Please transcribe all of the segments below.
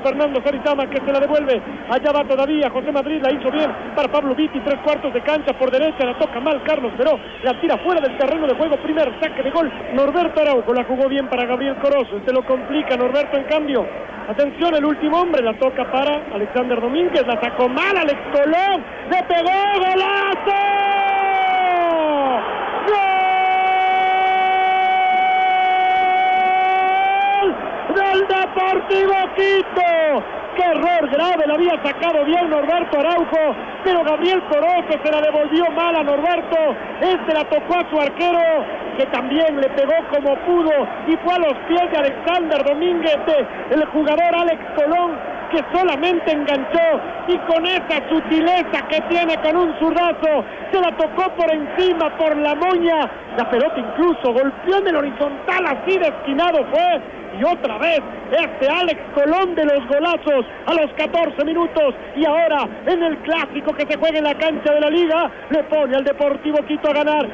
Fernando Saritama, que se la devuelve. Allá va todavía José Madrid, la hizo bien para Pablo Vitti, 3/4 de cancha por derecha, la toca mal Carlos Feró, la tira fuera del terreno de juego, primer saque de gol. Norberto Araujo la jugó bien para Gabriel Corozo, lo complica Norberto en cambio. Atención, el último hombre, la toca para Alexander Domínguez, la sacó mal Alex Colón, le pegó, ¡golazo! ¡Gol del Deportivo Quito! ¡Qué error grave! La había sacado bien Norberto Araujo, pero Gabriel Corozo se la devolvió mal a Norberto. La tocó a su arquero, que también le pegó como pudo y fue a los pies de Alexander Domínguez, el jugador Alex Colón, que solamente enganchó y con esa sutileza que tiene con un zurdazo, se la tocó por encima, por la moña. La pelota incluso golpeó en el horizontal, así de esquinado fue. Y otra vez, Alex Colón de los golazos a los 14 minutos. Y ahora, en el clásico que se juega en la cancha de la Liga, le pone al Deportivo Quito a ganar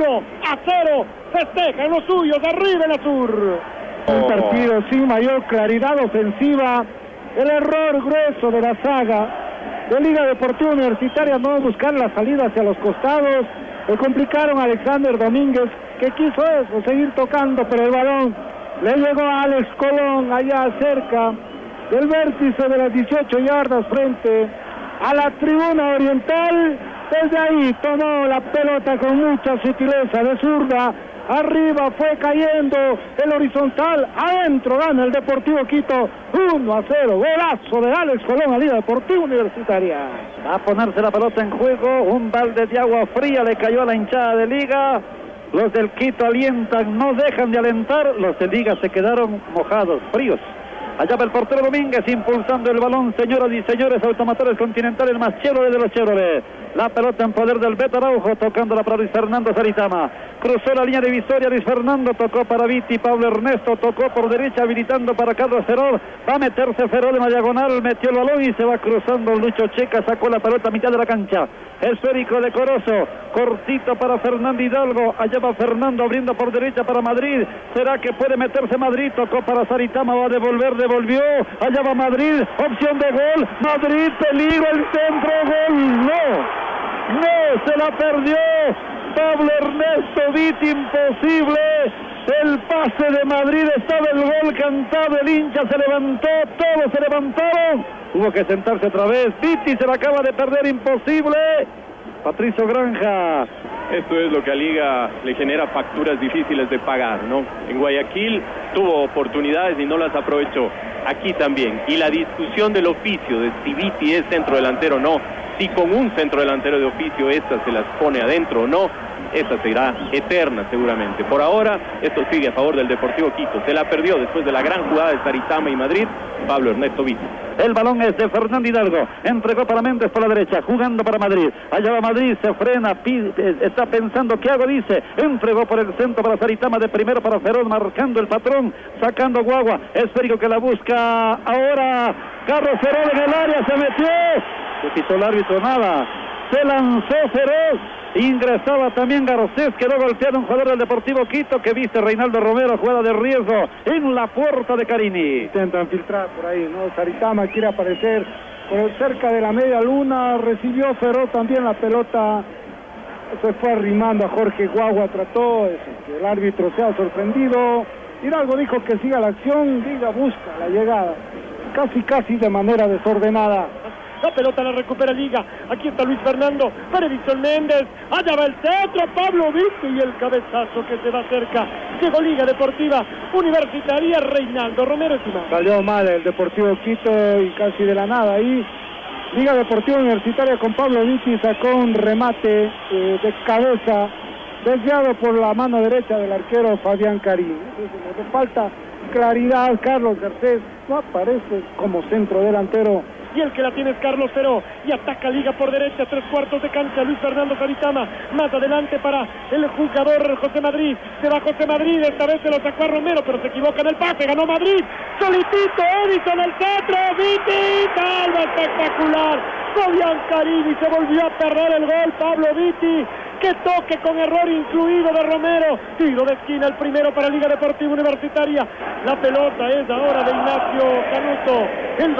1-0. Festejan los suyos, arriba el Azur. Un partido sin mayor claridad ofensiva. El error grueso de la saga de Liga Deportiva Universitaria, no buscar la salida hacia los costados. Le complicaron a Alexander Domínguez, que quiso eso, seguir tocando, pero el balón le llegó a Alex Colón allá cerca del vértice de las 18 yardas frente a la tribuna oriental. Desde ahí tomó la pelota con mucha sutileza de zurda. Arriba fue cayendo el horizontal. Adentro gana el Deportivo Quito 1-0. Golazo de Alex Colón a Liga Deportiva Universitaria. Va a ponerse la pelota en juego. Un balde de agua fría le cayó a la hinchada de Liga. Los del Quito alientan, no dejan de alentar. Los de Liga se quedaron mojados, fríos. Allá va el portero Domínguez impulsando el balón, señoras y señores, automotores Continentales, más Chevrolet de los Chevrolet. La pelota en poder del Beto Araujo, tocándola para Luis Fernando Saritama. Cruzó la línea divisoria, Luis Fernando tocó para Vitti, Pablo Ernesto tocó por derecha, habilitando para Carlos Feró. Va a meterse Feró de la diagonal, metió el balón y se va cruzando Lucho Checa, sacó la pelota a mitad de la cancha. Esférico de Corozo, cortito para Fernando Hidalgo. Allá va Fernando abriendo por derecha para Madrid. ¿Será que puede meterse Madrid? Tocó para Saritama, va a devolvió. Allá va Madrid, opción de gol. Madrid, peligro, el centro, gol. No, se la perdió Pablo Ernesto Vitti, imposible. El pase de Madrid, estaba el gol cantado, el hincha se levantó, todos se levantaron. Tuvo que sentarse otra vez. Vitti se la acaba de perder, imposible. Patricio Granja. Esto es lo que a Liga le genera facturas difíciles de pagar, ¿no? En Guayaquil tuvo oportunidades y no las aprovechó. Aquí también. Y la discusión del oficio, de si Vitti es centro delantero o no, si con un centro delantero de oficio esta se las pone adentro o no, esa será eterna seguramente. Por ahora, esto sigue a favor del Deportivo Quito. Se la perdió después de la gran jugada de Saritama y Madrid, Pablo Ernesto Vitti. El balón es de Fernando Hidalgo, entregó para Méndez por la derecha, jugando para Madrid. Allá va Madrid, se frena, está pensando qué hago, dice. Entregó por el centro para Saritama, de primero para Ferón, marcando el patrón, sacando Guagua. Esférico que la busca ahora. Carlos Ferón en el área, se metió. Se pisó el árbitro, nada. Se lanzó Feroz. Ingresaba también Garcés, quedó golpeado un jugador del Deportivo Quito que viste Reinaldo Romero, jugada de riesgo en la puerta de Carini. Intentan filtrar por ahí, ¿no? Saritama quiere aparecer por cerca de la media luna, recibió Feró también la pelota, se fue arrimando a Jorge Guagua, trató, el árbitro se ha sorprendido. Hidalgo dijo que siga la acción, Liga busca la llegada, casi de manera desordenada. La pelota la recupera Liga. Aquí está Luis Fernando para Edison Méndez. Allá va el centro, Pablo Vitti y el cabezazo que se va cerca. Llegó Liga Deportiva Universitaria, Reinaldo Romero. Salió mal el Deportivo Quito y casi de la nada ahí. Liga Deportiva Universitaria con Pablo Vitti sacó un remate de cabeza desviado por la mano derecha del arquero Fabián Carín. Le falta claridad. Carlos Garcés no aparece como centro delantero. Y el que la tiene es Carlos Feró. Y ataca Liga por derecha, 3/4 de cancha. Luis Fernando Saritama. Más adelante para el jugador José Madrid. Se va José Madrid. Esta vez se lo sacó a Romero, pero se equivoca en el pase. Ganó Madrid. Solitito Edison el centro. Vitti. Salva espectacular. Fabián Carini se volvió a perder el gol. Pablo Vitti. Que toque con error incluido de Romero. Tiro de esquina el primero para Liga Deportiva Universitaria. La pelota es ahora de Ignacio Canuto.